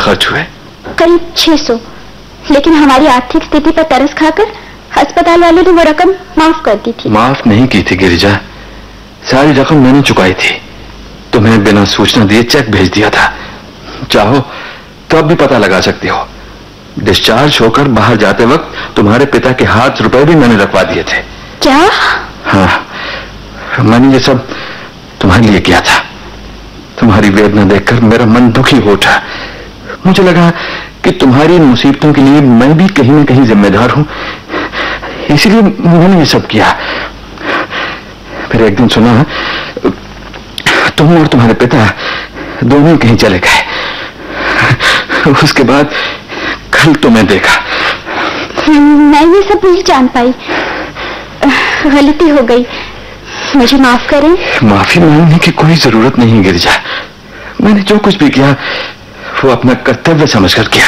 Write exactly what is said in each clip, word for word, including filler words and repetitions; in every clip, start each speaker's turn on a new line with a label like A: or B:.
A: खर्च हुए?
B: करीब छह सौ, लेकिन हमारी आर्थिक स्थिति पर तरस खाकर अस्पताल वाले ने वो रकम माफ कर दी थी।
A: माफ नहीं की थी गिरिजा, सारी रकम मैंने चुकाई थी। तुम्हें बिना सूचना दिए चेक भेज दिया था। चाहो तो अब भी पता लगा सकती हो। डिस्चार्ज होकर बाहर जाते वक्त तुम्हारे पिता के हाथ रुपए भी मैंने रखवा दिए थे।
B: क्या?
A: हाँ, मैंने ये सब तुम्हारे लिए किया था। तुम्हारी वेदना देखकर मेरा मन दुखी हो उठा। मुझे लगा कि तुम्हारी मुसीबतों के लिए मैं भी कहीं ना कहीं जिम्मेदार हूं, इसीलिए मैंने ये सब किया। फिर एक दिन सुना तुम और तुम्हारे पिता दोनों कहीं चले गए। उसके बाद कल तुम्हें देखा।
B: मैं ये सब नहीं जान पाई, गलती हो गई, मुझे माफ करें।
A: माफी मांगने की कोई जरूरत नहीं गिरिजा। मैंने जो कुछ भी किया वो अपना कर्तव्य समझकर किया।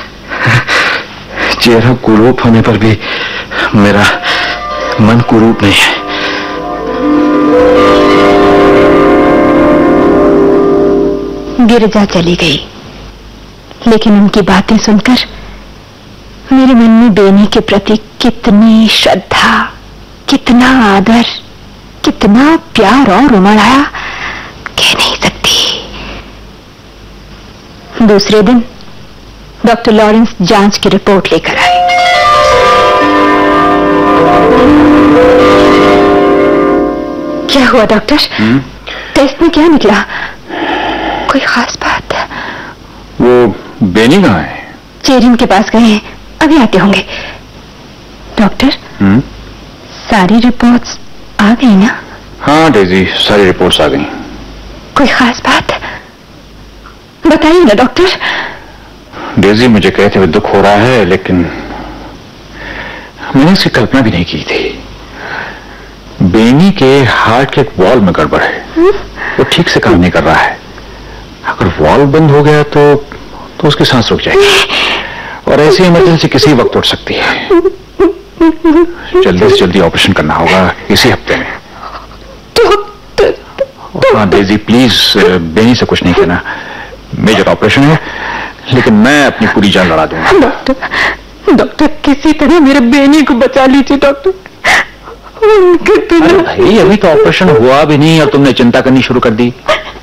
A: चेहरा कुरूप होने पर भी मेरा मन कुरूप नहीं है।
B: गिरिजा चली गई, लेकिन उनकी बातें सुनकर मेरे मन में बेनी के प्रति कितनी श्रद्धा, कितना आदर, कितना प्यार और उमड़ आया, कह नहीं सकती। दूसरे दिन डॉक्टर लॉरेंस जांच की रिपोर्ट लेकर आए। क्या हुआ डॉक्टर? टेस्ट में क्या निकला? कोई खास बात?
A: वो बेनी कहाँ है?
B: चेरिन के पास गए हैं, अभी आते होंगे। डॉक्टर,
A: हुँ?
B: सारी रिपोर्ट्स आ गई ना?
A: हाँ डेजी, सारी रिपोर्ट्स आ गई।
B: कोई खास बात बताइए ना डॉक्टर।
A: डेजी, मुझे कहते हुए दुख हो रहा है, लेकिन मैंने इसकी कल्पना भी नहीं की थी। बेनी के हार्ट के वॉल्व में गड़बड़ है। हुँ? वो ठीक से काम नहीं कर रहा है। अगर वॉल्व बंद हो गया तो तो उसकी सांस रुक जाएगी और ऐसी इमरजेंसी किसी वक्त उठ सकती है। जल्दी से जल्दी ऑपरेशन करना होगा इसी हफ्ते में। हाँ डेजी, प्लीज बेनी से कुछ नहीं कहना। मेजर ऑपरेशन है, लेकिन मैं अपनी पूरी जान लड़ा दूंगा।
B: डॉक्टर, डॉक्टर किसी तरह मेरे बेनी को बचा लीजिए डॉक्टर।
A: अरे भाई, अभी तो ऑपरेशन हुआ भी नहीं और तुमने चिंता करनी शुरू कर दी।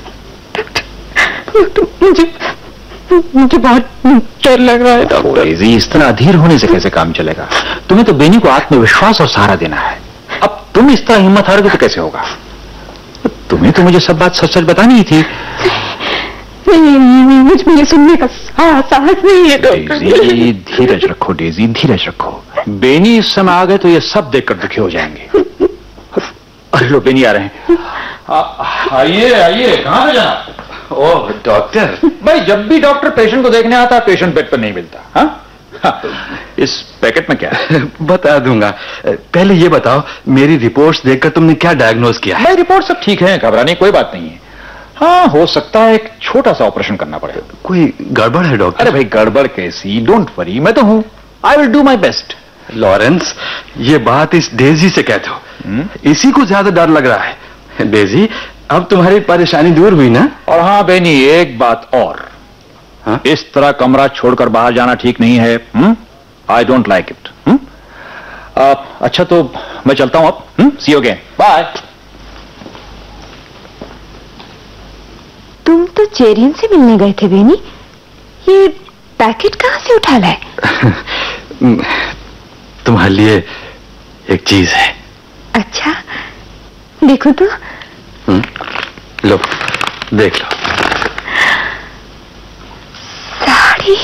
B: मुझे मुझे बहुत डर लग रहा है डॉक्टर।
A: इस तरह अधीर होने से कैसे काम चलेगा? तुम्हें तो बेनी को आत्मविश्वास और सहारा देना है। अब तुम इस तरह हिम्मत हारोगे तो कैसे होगा? तुम्हें तो मुझे सब बात सच सच बतानी ही थी।
B: नहीं, मुझ में ये सुनने का साहस नहीं है डॉक्टर।
A: डेजी, धीरज रखो डेजी, धीरज रखो। बेनी इस समय आ गए तो ये सब देखकर दुखी हो जाएंगे। अरे लो, बेनी आ रहे हैं। आइए आइए, कहाँ है जाना? ओह डॉक्टर। भाई, जब भी डॉक्टर पेशेंट को देखने आता है, पेशेंट बेड पर नहीं मिलता। हाँ? इस पैकेट में क्या है? बता दूंगा। पहले ये बताओ, मेरी रिपोर्ट्स देखकर तुमने क्या डायग्नोज किया है? भाई, रिपोर्ट सब ठीक है, घबराने की कोई बात नहीं है। हाँ, हो सकता है एक छोटा सा ऑपरेशन करना पड़े। कोई गड़बड़ है डॉक्टर? अरे भाई, गड़बड़ कैसी? डोंट वरी, मैं तो हूं। I will do my best. Lawrence, ये बात इस डेजी से कह दो। इसी को ज्यादा डर लग रहा है। डेजी, अब तुम्हारी परेशानी दूर हुई ना? और हाँ बेनी, एक बात और। हाँ? इस तरह कमरा छोड़कर बाहर जाना ठीक नहीं है। I don't like it. अच्छा, तो मैं चलता हूं अब। सी यू अगेन, बाय।
B: तुम तो चेरियन से मिलने गए थे बेनी, ये पैकेट कहां से उठा लाए?
A: तुम्हारे लिए एक चीज है।
B: अच्छा, देखो तो।
A: हुँ? लो, देख लो।
B: साड़ी।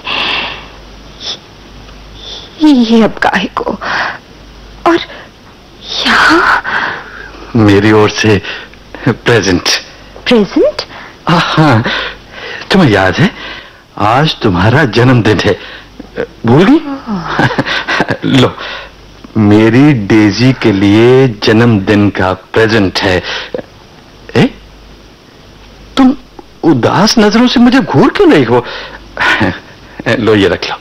B: ये अब काहे को? और यहाँ
A: मेरी ओर से प्रेजेंट।
B: प्रेजेंट?
A: हाँ, तुम्हें याद है आज तुम्हारा जन्मदिन है, भूल गई? लो, मेरी डेजी के लिए जन्मदिन का प्रेजेंट है। ए? तुम उदास नजरों से मुझे घूर क्यों नहीं हो? लो, ये रख लो।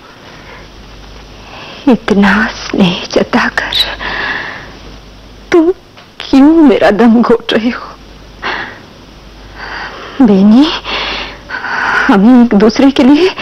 B: इतना स्नेह जताकर तुम क्यों मेरा दम घोट रहे हो? बेनी, हम एक दूसरे के लिए